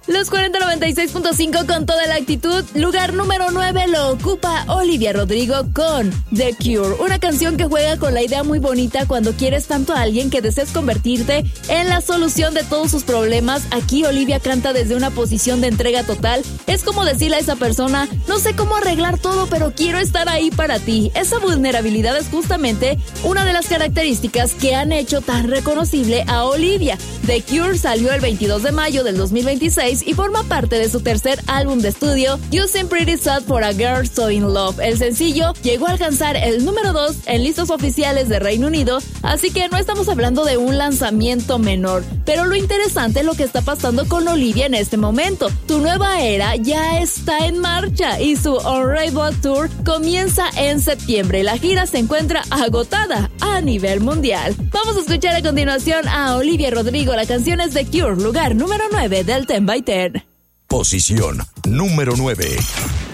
Los 4096.5 con toda la actitud. Lugar número 9 lo ocupa Olivia Rodrigo con The Cure, una canción que juega con la idea muy bonita cuando quieres tanto a alguien que deseas convertirte en la solución de todos sus problemas. Aquí Olivia canta desde una posición de entrega total. Es como decirle a esa persona, no sé cómo arreglar todo, pero quiero estar ahí para ti. Esa vulnerabilidad es justamente una de las características que han hecho tan reconocible a Olivia. The Cure salió el 22 de mayo del 2026 y forma parte de su tercer álbum de estudio, You Seem Pretty Sad for a Girl So In Love. El sencillo llegó a alcanzar el número 2 en listas oficiales de Reino Unido, así que no estamos hablando de un lanzamiento menor. Pero lo interesante es lo que está pasando con Olivia en este momento. Su nueva era ya está en marcha y su Unravel Tour comienza en septiembre. La gira se encuentra agotada a nivel mundial. Vamos a escuchar a continuación a Olivia Rodrigo. La canción es The Cure, lugar número 9 del 10 by 10. Posición número 9.